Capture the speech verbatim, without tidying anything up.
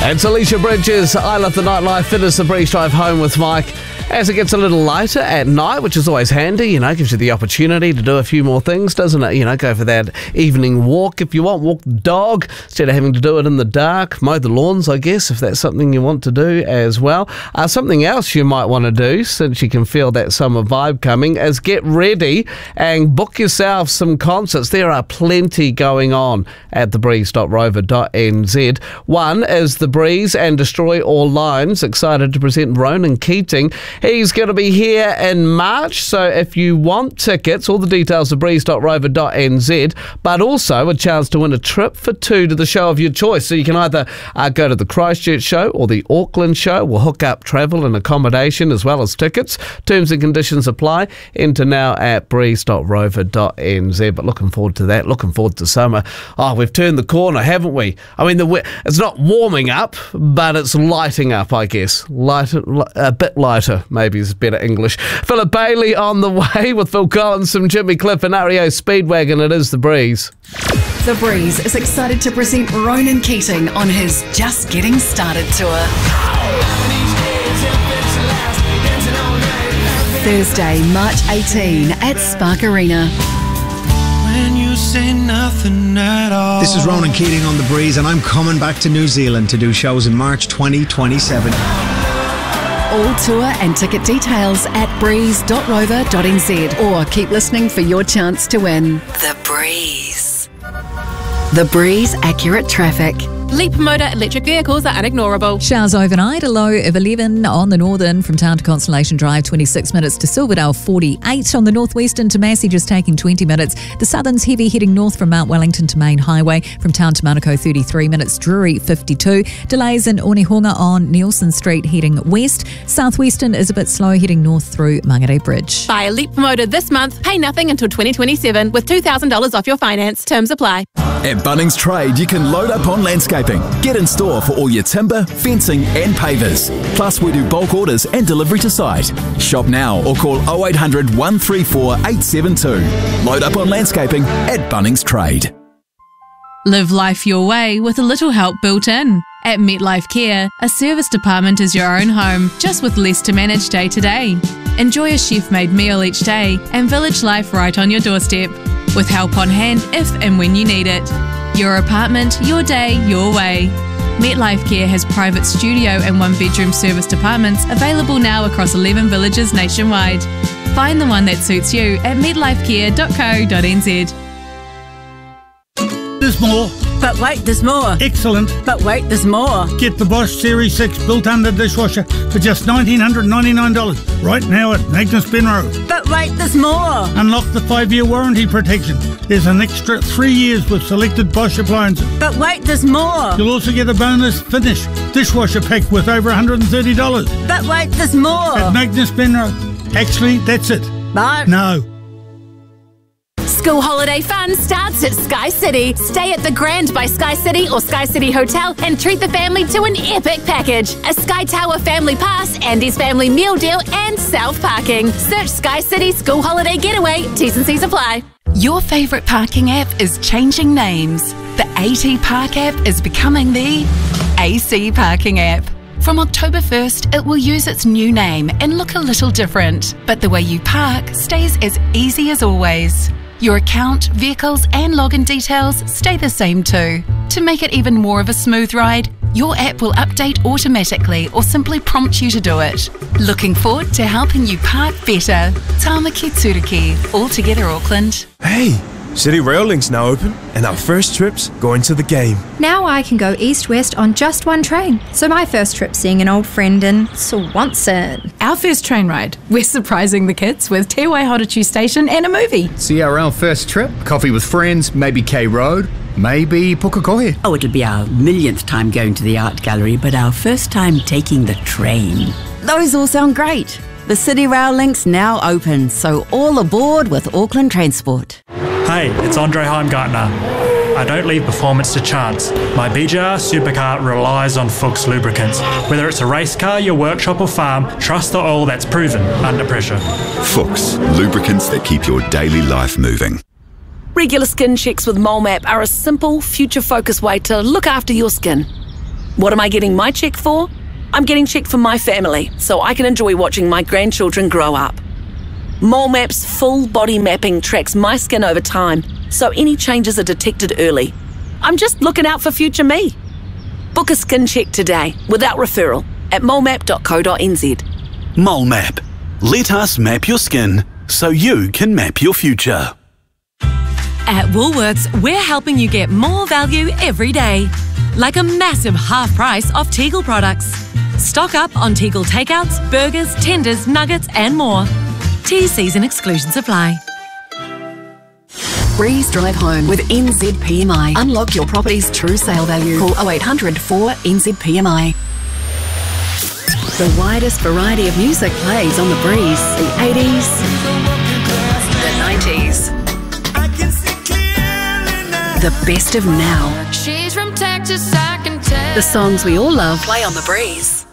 It's Alicia Bridges. I love the nightlife. Fitness the Breeze Drive home with Mike. As it gets a little lighter at night, which is always handy, you know, gives you the opportunity to do a few more things, doesn't it? You know, go for that evening walk if you want, walk the dog instead of having to do it in the dark, mow the lawns, I guess, if that's something you want to do as well. Uh, something else you might want to do, since you can feel that summer vibe coming, is get ready and book yourself some concerts. There are plenty going on at the breeze dot rover dot n z. One is The Breeze and Destroy All Lines, excited to present Ronan Keating. He's going to be here in March, so if you want tickets, all the details at breeze dot rover dot n z, but also a chance to win a trip for two to the show of your choice. So you can either uh, go to the Christchurch show or the Auckland show. We'll hook up travel and accommodation as well as tickets. Terms and conditions apply. Enter now at breeze dot rover dot n z. But looking forward to that, looking forward to summer. Oh, we've turned the corner, haven't we? I mean, the it's not warming up, but it's lighting up, I guess. Light, a bit lighter. Maybe is better English. Philip Bailey on the way with Phil Collins, some Jimmy Cliff and R E O Speedwagon. It is The Breeze. The Breeze is excited to present Ronan Keating on his Just Getting Started tour. Thursday, March eighteenth at Spark Arena. When you say nothing at all. This is Ronan Keating on The Breeze, and I'm coming back to New Zealand to do shows in March twenty twenty-seven. All tour and ticket details at breeze dot rover dot n z, or keep listening for your chance to win. The Breeze. The Breeze Accurate Traffic. Leap motor electric vehicles are unignorable. Showers overnight, a low of eleven on the northern from town to Constellation Drive, twenty-six minutes to Silverdale, forty-eight. On the northwestern to Massey, just taking twenty minutes. The southern's heavy heading north from Mount Wellington to Main Highway, from town to Manukau, thirty-three minutes. Drury, fifty-two. Delays in Onehunga on Nielsen Street heading west. Southwestern is a bit slow heading north through Mangere Bridge. Buy a Leap motor this month, pay nothing until twenty twenty-seven with two thousand dollars off your finance. Terms apply. At Bunnings Trade, you can load up on landscaping. Get in store for all your timber, fencing and pavers. Plus, we do bulk orders and delivery to site. Shop now or call oh eight hundred, one three four, eight seven two. Load up on landscaping at Bunnings Trade. Live life your way with a little help built in. At MetLife Care, a service department is your own home, just with less to manage day to day. Enjoy a chef-made meal each day and village life right on your doorstep, with help on hand if and when you need it. Your apartment, your day, your way. MetLife Care has private studio and one-bedroom service departments available now across eleven villages nationwide. Find the one that suits you at met life care dot co dot n z. There's more. But wait, there's more. Excellent. But wait, there's more. Get the Bosch Series six built-under dishwasher for just one thousand nine hundred ninety-nine dollars right now at Magnus Ben Road. But wait, there's more. Unlock the five-year warranty protection. There's an extra three years with selected Bosch appliances. But wait, there's more. You'll also get a bonus Finish dishwasher pack worth over one hundred thirty dollars. But wait, there's more. At Magnus Ben Road. Actually, that's it. But no. School holiday fun starts at Sky City. Stay at the Grand by Sky City or Sky City Hotel and treat the family to an epic package. A Sky Tower Family Pass, Andy's Family Meal Deal and self-parking. Search Sky City School Holiday Getaway. T's and C's apply. Your favourite parking app is changing names. The A T Park app is becoming the A C Parking app. From October first, it will use its new name and look a little different, but the way you park stays as easy as always. Your account, vehicles and login details stay the same too. To make it even more of a smooth ride, your app will update automatically or simply prompt you to do it. Looking forward to helping you park better. Tāmaki Turiki, all together Auckland. Hey, City Rail Link's now open and our first trip's going to the game. Now I can go east-west on just one train. So my first trip seeing an old friend in Swanson. Our first train ride, we're surprising the kids with Te Waihorotu Station and a movie. C R L first trip, coffee with friends, maybe K Road, maybe Pukekohe. Oh, it'll be our millionth time going to the art gallery, but our first time taking the train. Those all sound great. The City Rail Link's now open, so all aboard with Auckland Transport. Hey, it's Andre Heimgartner. I don't leave performance to chance. My B J R supercar relies on Fuchs lubricants. Whether it's a race car, your workshop or farm, trust the oil that's proven under pressure. Fuchs, lubricants that keep your daily life moving. Regular skin checks with MoleMap are a simple, future-focused way to look after your skin. What am I getting my cheque for? I'm getting cheque for my family, so I can enjoy watching my grandchildren grow up. Mole Map's full body mapping tracks my skin over time, so any changes are detected early. I'm just looking out for future me. Book a skin check today, without referral, at mole map dot co dot n z. Mole Map. Let us map your skin so you can map your future. At Woolworths, we're helping you get more value every day. Like a massive half price off Tegel products. Stock up on Tegel takeouts, burgers, tenders, nuggets and more. T Cs and exclusions apply. Breeze Drive Home with N Z P M I. Unlock your property's true sale value. Call oh eight hundred four N Z P M I. The widest variety of music plays on the Breeze. The eighties, the nineties, the best of now. She's from Texas, I can tell. The songs we all love play on the Breeze.